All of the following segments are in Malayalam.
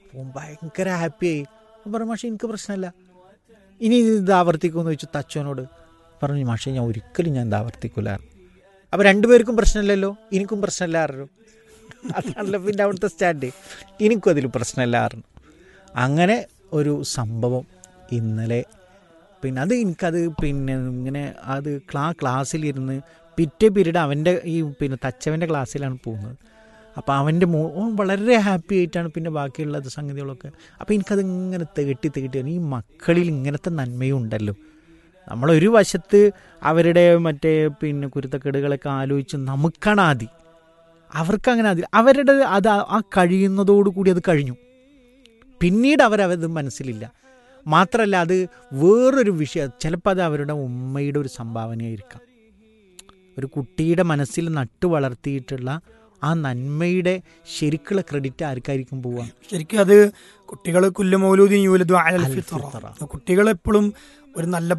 അപ്പോൾ ഭയങ്കര ഹാപ്പിയായി. പറഞ്ഞു മാഷെ എനിക്ക് പ്രശ്നമല്ല, ഇനി ഇത് ആവർത്തിക്കുമെന്ന് ചോദിച്ചു തച്ചോനോട്. പറഞ്ഞു മാഷെ ഞാൻ ഒരിക്കലും ഇത് ആവർത്തിക്കില്ല. അപ്പോൾ രണ്ടുപേർക്കും പ്രശ്നമില്ലല്ലോ, എനിക്കും പ്രശ്നമില്ല ആരോ. അതാണല്ലോ പിന്നെ അവിടുത്തെ സ്റ്റാൻഡ്. എനിക്കും അതിൽ പ്രശ്നമില്ല ആയിരുന്നു. അങ്ങനെ ഒരു സംഭവം ഇന്നലെ. പിന്നെ അത് എനിക്കത് പിന്നെ ഇങ്ങനെ അത് ക്ലാസ്സിലിരുന്ന് പിറ്റേ പീരീഡ് അവൻ്റെ ഈ പിന്നെ തച്ചവൻ്റെ ക്ലാസ്സിലാണ് പോകുന്നത്. അപ്പോൾ അവൻ്റെ വളരെ ഹാപ്പി ആയിട്ടാണ് പിന്നെ ബാക്കിയുള്ള സംഗതികളൊക്കെ. അപ്പോൾ എനിക്കതിങ്ങനെ തികട്ടി ഈ മക്കളിൽ ഇങ്ങനത്തെ നന്മയും ഉണ്ടല്ലോ. നമ്മളൊരു വശത്ത് അവരുടെ മറ്റേ പിന്നെ കുരുത്തക്കേടുകളൊക്കെ ആലോചിച്ച് നമുക്കാണ് ആദ്യം, അവർക്കങ്ങനെ ആദ്യം അവരുടെ അത് ആ കഴിയുന്നതോടുകൂടി അത് കഴിഞ്ഞു. പിന്നീട് അവരത് മനസ്സിലില്ല. മാത്രമല്ല അത് വേറൊരു വിഷയം, ചിലപ്പോൾ അത് അവരുടെ ഉമ്മയുടെ ഒരു സംഭാവനയായിരിക്കാം. ഒരു കുട്ടിയുടെ മനസ്സിൽ നട്ടു വളർത്തിയിട്ടുള്ള ആ നന്മയുടെ ശരിക്കുള്ള ക്രെഡിറ്റ് ആർക്കായിരിക്കും പോവുക? ശരിക്കും അത് കുട്ടികൾ കുട്ടികളെപ്പോഴും ഒരു നല്ല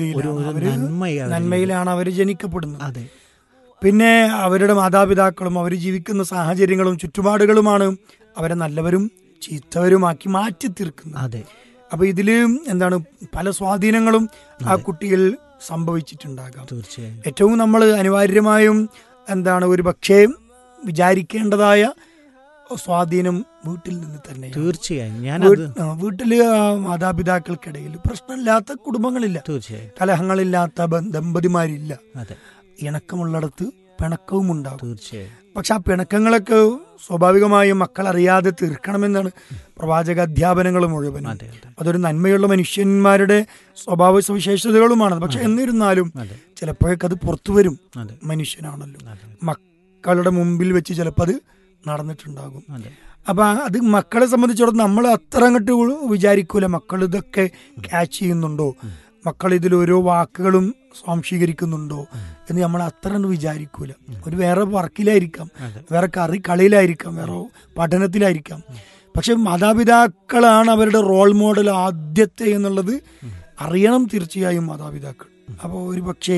നന്മയിലാണ് അവർ ജനിക്കപ്പെടുന്നത്. അതെ. പിന്നെ അവരുടെ മാതാപിതാക്കളും അവർ ജീവിക്കുന്ന സാഹചര്യങ്ങളും ചുറ്റുപാടുകളുമാണ് അവരെ നല്ലവരും ചീത്തവരുമാക്കി മാറ്റി തീർക്കുന്നത്. അതെ. അപ്പൊ ഇതില് എന്താണ് പല സ്വാധീനങ്ങളും ആ കുട്ടികൾ സംഭവിച്ചിട്ടുണ്ടാകാം. തീർച്ചയായും ഏറ്റവും നമ്മൾ അനിവാര്യമായും എന്താണ് ഒരു പക്ഷേ വിചാരിക്കേണ്ടതായ സ്വാധീനം വീട്ടിൽ നിന്ന് തന്നെ. തീർച്ചയായും വീട്ടില് മാതാപിതാക്കൾക്കിടയിൽ പ്രശ്നമില്ലാത്ത കുടുംബങ്ങളില്ല, തീർച്ചയായും കലഹങ്ങളില്ലാത്ത ദമ്പതിമാരില്ല. അതെ. ഇണക്കമുള്ളിടത്ത് പിണക്കവും ഉണ്ടാകും. തീർച്ചയായും. പക്ഷെ ആ പിണക്കങ്ങളൊക്കെ സ്വാഭാവികമായും മക്കൾ അറിയാതെ തീർക്കണമെന്നാണ് പ്രവാചക അധ്യാപനങ്ങൾ മുഴുവൻ. അതൊരു നന്മയുള്ള മനുഷ്യന്മാരുടെ സ്വഭാവ സവിശേഷതകളുമാണ്. പക്ഷെ എന്നിരുന്നാലും ചിലപ്പോഴൊക്കെ അത് പുറത്തു വരും. മനുഷ്യനാണല്ലോ, മക്കളുടെ മുമ്പിൽ വെച്ച് ചിലപ്പോൾ അത് നടന്നിട്ടുണ്ടാകും. അപ്പൊ അത് മക്കളെ സംബന്ധിച്ചിടത്തോളം നമ്മൾ അത്ര അങ്ങോട്ട് വിചാരിക്കൂല മക്കൾ ഇതൊക്കെ ക്യാച്ച് ചെയ്യുന്നുണ്ടോ, മക്കൾ ഇതിൽ ഓരോ വാക്കുകളും സ്വാംശീകരിക്കുന്നുണ്ടോ എന്ന് നമ്മൾ അത്ര വിചാരിക്കൂല. ഒരു വേറെ വർക്കിലായിരിക്കാം, വേറെ കളിയിലായിരിക്കാം, വേറെ പഠനത്തിലായിരിക്കാം. പക്ഷെ മാതാപിതാക്കളാണ് അവരുടെ റോൾ മോഡൽ ആദ്യത്തെ എന്നുള്ളത് അറിയണം തീർച്ചയായും മാതാപിതാക്കൾ. അപ്പോൾ ഒരു പക്ഷേ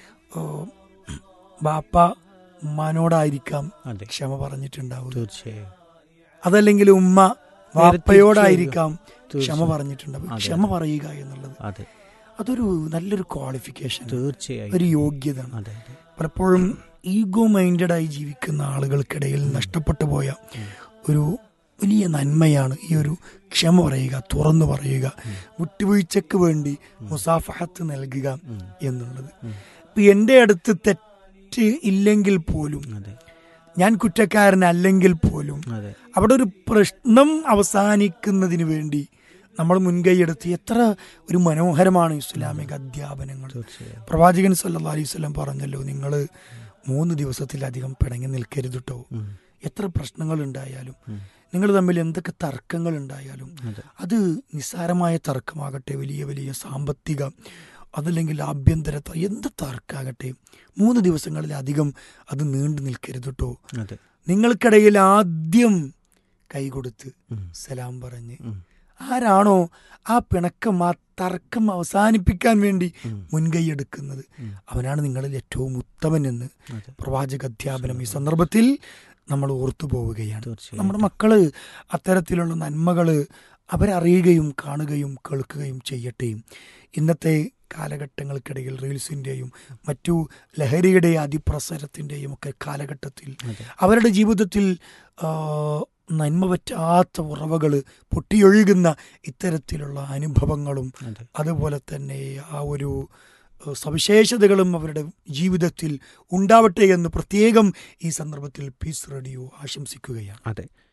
ബാപ്പ ഉമ്മാനോടായിരിക്കാം ക്ഷമ പറഞ്ഞിട്ടുണ്ടാവും, തീർച്ചയായും. അതല്ലെങ്കിൽ ഉമ്മ വാപ്പയോടായിരിക്കാം ക്ഷമ പറഞ്ഞിട്ടുണ്ടാവും. ക്ഷമ പറയുക എന്നുള്ളത് അതൊരു നല്ലൊരു ക്വാളിഫിക്കേഷൻ, തീർച്ചയായും ഒരു യോഗ്യതയാണ്. പലപ്പോഴും ഈഗോ മൈൻഡഡായി ജീവിക്കുന്ന ആളുകൾക്കിടയിൽ നഷ്ടപ്പെട്ടു പോയ ഒരു വലിയ നന്മയാണ് ഈ ഒരു ക്ഷമ പറയുക, തുറന്നു പറയുക, വിട്ടുവീഴ്ചക്ക് വേണ്ടി മുസാഫഹത്ത് നൽകുക എന്നുള്ളത്. ഇപ്പം എൻ്റെ അടുത്ത് തെറ്റ് ഇല്ലെങ്കിൽ പോലും, ഞാൻ കുറ്റക്കാരനല്ലെങ്കിൽ പോലും അവിടെ ഒരു പ്രശ്നം അവസാനിക്കുന്നതിന് വേണ്ടി നമ്മൾ മുൻകൈയെടുത്ത് എത്ര ഒരു മനോഹരമാണ് ഇസ്ലാമിക അധ്യാപനങ്ങൾ. പ്രവാചകൻ സല്ലല്ലാഹു അലൈഹി വസല്ലം പറഞ്ഞല്ലോ, നിങ്ങൾ 3 ദിവസത്തിലധികം പിണങ്ങി നിൽക്കരുത് കേട്ടോ. എത്ര പ്രശ്നങ്ങൾ ഉണ്ടായാലും, നിങ്ങൾ തമ്മിൽ എന്തൊക്കെ തർക്കങ്ങൾ ഉണ്ടായാലും, അത് നിസ്സാരമായ തർക്കമാകട്ടെ, വലിയ വലിയ സാമ്പത്തിക അതല്ലെങ്കിൽ ആഭ്യന്തര എന്ത് തർക്കമാകട്ടെ, 3 ദിവസങ്ങളിലധികം അത് നീണ്ടു നിൽക്കരുത് കേട്ടോ. നിങ്ങൾക്കിടയിൽ ആദ്യം കൈകൊടുത്ത് സലാം പറഞ്ഞ് ആരാണോ ആ പിണക്കം, ആ തർക്കം അവസാനിപ്പിക്കാൻ വേണ്ടി മുൻകൈയെടുക്കുന്നത്, അവനാണ് നിങ്ങളിൽ ഏറ്റവും ഉത്തമൻ എന്ന് പ്രവാചക അധ്യാപനം ഈ സന്ദർഭത്തിൽ നമ്മൾ ഓർത്തു പോവുകയാണ്. നമ്മുടെ മക്കള് അത്തരത്തിലുള്ള നന്മകള് അവരറിയുകയും കാണുകയും കേൾക്കുകയും ചെയ്യട്ടെ. ഇന്നത്തെ കാലഘട്ടങ്ങൾക്കിടയിൽ റീൽസിൻ്റെയും മറ്റു ലഹരിയുടെ അതിപ്രസരത്തിൻ്റെയും ഒക്കെ കാലഘട്ടത്തിൽ അവരുടെ ജീവിതത്തിൽ നന്മ പറ്റാത്ത ഉറവകൾ പൊട്ടിയൊഴുകുന്ന ഇത്തരത്തിലുള്ള അനുഭവങ്ങളും അതുപോലെ തന്നെ ആ ഒരു സവിശേഷതകളും അവരുടെ ജീവിതത്തിൽ ഉണ്ടാവട്ടെ എന്ന് പ്രത്യേകം ഈ സന്ദർഭത്തിൽ പീസ് റേഡിയോ ആശംസിക്കുകയാണ്. അതെ.